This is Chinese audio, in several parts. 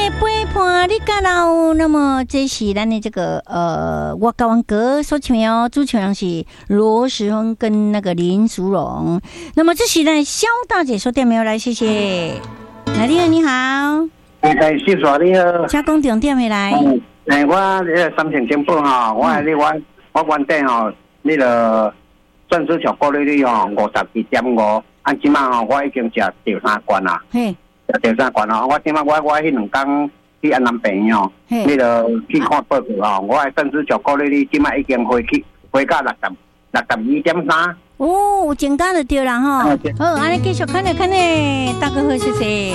陪伴你到老。那么这是咱的这个我高王哥所唱的哦，主唱人是罗时丰跟那个林淑荣。那么这是咱肖大姐所点没有来，谢谢。来，你好，你好。 哎，谢谢你好。 请讲重点的来。 我三千金宝哈，我原底吼，那个钻石巧克力吼，52.5，按即马吼，我已经食第3罐啦。 嘿。 第3罐吼，我即马我迄2天去安南病哦，那个去看报告吼，我的钻石巧克力即马已经回到62.3。 哦，有增加就对啦吼。好，安尼继续看咧，大哥好，谢谢。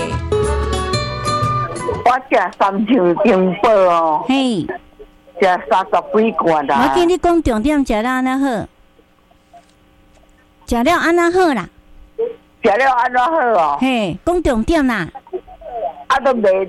我食3000金宝哦， 嘿， 食30几罐啦。 我跟你讲重点，食了安那好，食了安那好啦。 食了安怎好哦？ 嘿，讲重点啦。 啊，都袂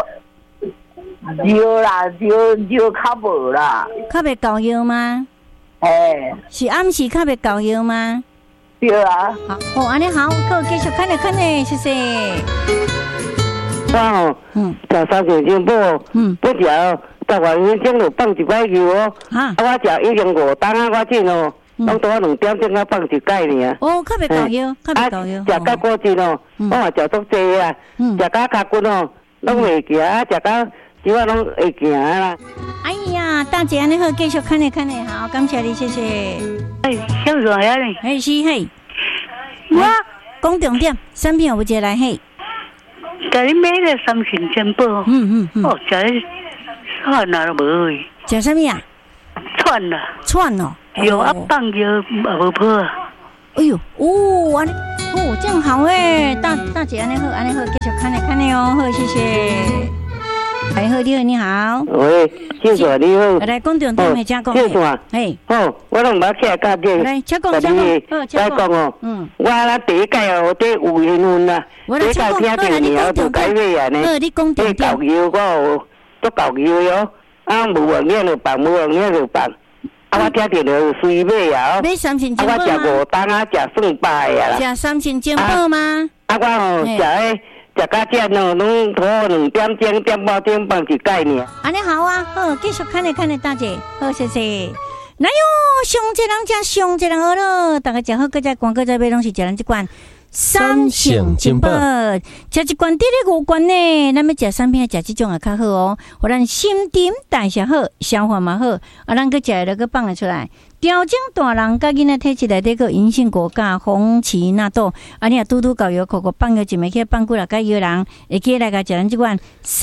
药啦，药较无啦。 较袂够药吗？ 嘿， 是暗时较袂够药吗？ 对啊。 好，安尼好，够继续看咧，谢谢。 我吼，食3000金宝，不食10元钟就放一摆油哦。啊，我食已经5档啊，我这哦。拢多2点钟啊，放一盖尔。 哦，较袂够药，较袂够药。 食到果汁哦，我嘛食足济啊。食到脚骨哦，拢袂行啊，食到只我拢会行啦。 哎呀，大姐，你好，继续看咧，好，感谢你，谢谢。 哎，小热呀哩。 哎，是嘿。我讲重点，产品有一个来嘿。 甲你买了3000金宝。哦，食咧串啊都无去。 食啥物啊？ 串啊。 串哦。 有啊，放药无破啊！ 哎呦，安尼，这样好诶，大姐安尼好，继续看咧哦，好，谢谢。哎，好，你好。 喂，谢谢你好。 来，讲重点，请讲。 谢谢。 嘿， 好，我拢冇起来教嘅。 来，请讲。 再讲哦。我啦第一届哦，这有缘分啦。第一届听到你后就改买啊呢。 你讲重点。 教药我有足教药哟，啊无用嘢就放，无用嘢就放。啊！我听到就随买啊！ 买3000金宝吗？ 我食5档啊，食算饱的啦。 食3000金宝吗？ 啊！我吼食到这哦，拢拖2点钟、点半钟放一盖呢。 安尼好啊，好，继续看咧，大姐，好，谢谢。来哟，上一人食，上一人好咯，大家食好，搁再逛，搁再买，拢是食咱这罐。3成金宝，食一罐得咧5罐呢。咱要食产品，食这种也较好哦。互咱心肠代谢好，消化嘛好。咱搁食了搁放了出来，调整大人甲囡仔体质内底个银杏果苷、红荠纳豆，你也拄搞药，口放药一枚去放几来个药人，会记来个食咱这罐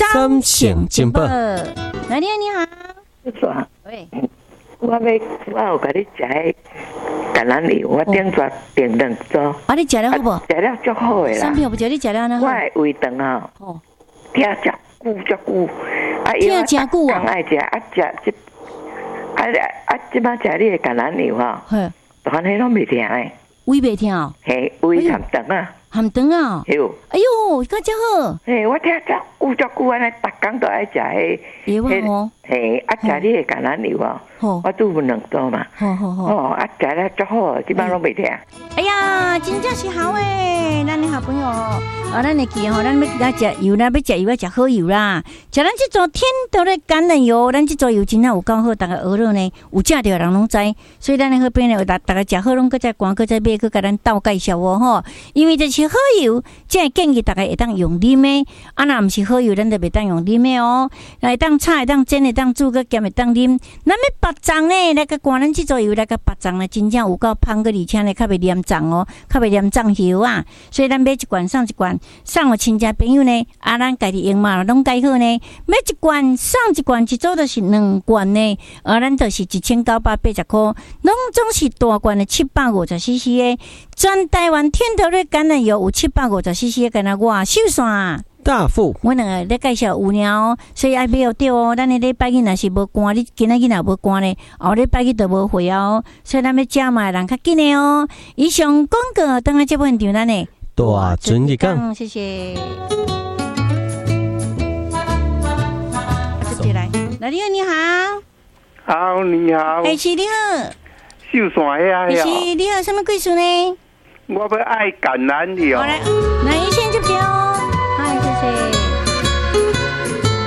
3成金宝。来，你好，喂。 我有甲你食迄橄榄油，我点抓点2组。 你食了好无？ 食了足好诶啦。 产品不叫你食了呢？ 我诶胃肠啊，听足久， 听真久啊！ 爱食食即摆食你诶橄榄油吼，但系拢袂听诶。 胃袂听哦？ 嘿，胃含肠啊。 含肠啊！哎呦，咁真好！ 嘿，我听足久安尼，逐工都爱食迄，嘿，食你诶橄榄油啊！我煮2组嘛。好，食了足好，基本拢袂听。 哎呀，真正是好诶！咱的好朋友，咱会记吼，咱要食油啦，要食油要食好油啦。食咱这种天头的橄榄油，咱这种油真正有够好，大家学了呢，有食着人拢知。所以咱的好朋友，大家食好拢搁再逛，搁再买，搁甲咱倒介绍哦吼。因为这是好油，即系建议大家会当用啉的，若毋是好油，咱就袂当用啉的哦。会当炒，会当煎，会当煮，搁咸会当啉。咱要拔脏呢，来个灌咱这种油来个拔脏呢，真正有够芳，搁而且呢，较袂黏脏哦，较袂黏脏油啊。所以咱买一罐送一罐，送互亲戚朋友呢，咱家己用嘛，拢介好呢。买一罐送一罐，一组就是2罐呢，咱就是1980块，拢总是大罐的750cc 的。全台湾天头的橄榄油有750cc的，敢若外手线。 大富， 我两个咧介绍有鸟，所以爱买对哦。咱的礼拜日若是无关，你今仔日若无关咧，后礼拜日就无会哦。所以咱要食嘛，人较紧的哦。以上广告，等下节目现场咱的大准日讲， 谢谢。直接来，来你好，你好， 好你好， 是你好， 秀山遐是你好，什么贵事呢？ 我要爱橄榄油。 好来，一线接接哦。谢谢。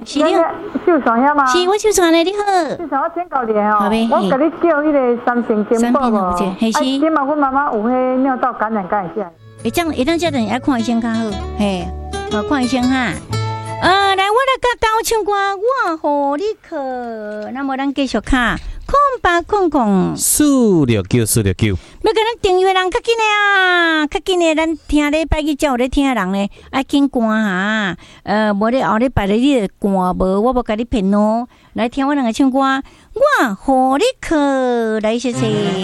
是你秀传遐吗？ 是我秀传的，你好。 秀传我请教你哦，我甲你叫迄个三平金宝无？今嘛阮妈妈有迄尿道感染，敢会啥？ 会当这阵爱看医生较好，嘿，看医生哈。来，我来甲大家唱歌，我互你去。那么咱继续卡。0800 469，要跟咱订阅人较紧的啊，较紧的，咱听礼拜去照咧听的人咧，爱紧赶哈。无咧后礼拜咧你赶无，我无甲你骗哦。来听我两个唱歌，我互你去，来谢谢。